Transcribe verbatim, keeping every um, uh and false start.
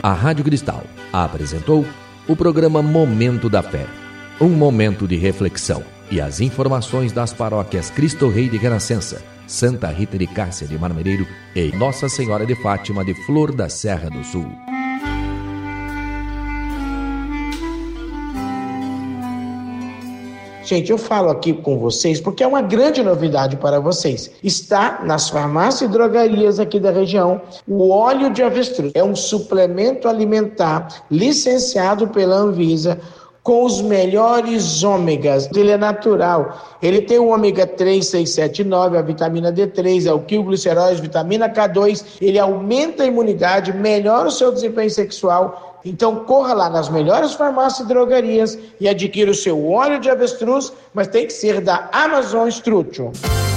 A Rádio Cristal apresentou o programa Momento da Fé, um momento de reflexão e as informações das paróquias Cristo Rei de Renascença, Santa Rita de Cássia de Marmereiro e Nossa Senhora de Fátima de Flor da Serra do Sul. Gente, eu falo aqui com vocês porque é uma grande novidade para vocês. Está nas farmácias e drogarias aqui da região o óleo de avestruz. É um suplemento alimentar licenciado pela Anvisa com os melhores ômegas. Ele é natural. Ele tem o ômega três, seis, sete, nove, a vitamina D três, a alquilgliceróis, vitamina K dois. Ele aumenta a imunidade, melhora o seu desempenho sexual. Então corra lá nas melhores farmácias e drogarias e adquira o seu óleo de avestruz, mas tem que ser da Amazon Struthium.